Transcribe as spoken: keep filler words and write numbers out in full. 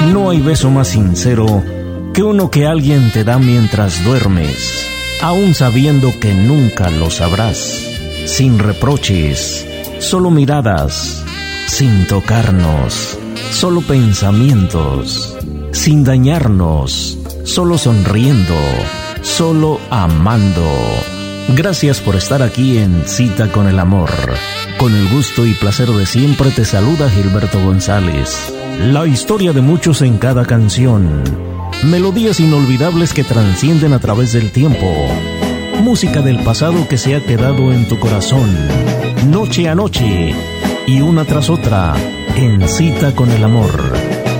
No hay beso más sincero que uno que alguien te da mientras duermes, aún sabiendo que nunca lo sabrás. Sin reproches, solo miradas, sin tocarnos, solo pensamientos, sin dañarnos, solo sonriendo, solo amando. Gracias por estar aquí en Cita con el Amor. Con el gusto y placer de siempre te saluda Gilberto González. La historia de muchos en cada canción. Melodías inolvidables que trascienden a través del tiempo. Música del pasado que se ha quedado en tu corazón. Noche a noche y una tras otra en Cita con el Amor.